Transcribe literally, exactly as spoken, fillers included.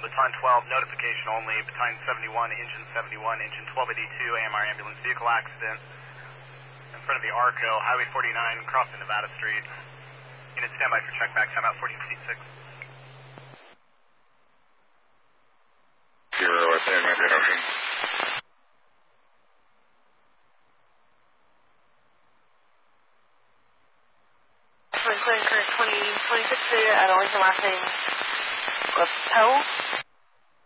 Baton twelve, notification only. Baton seventy-one, engine seventy-one, engine twelve eighty-two, A M R ambulance vehicle accident in front of the ARCO, Highway forty-nine, crossing Nevada Street. Unit standby for check back, time out fourteen fifty-six. Zero right there, might be an ocean. Clearing current twenty twenty-six there at Arlington, last name Lapel.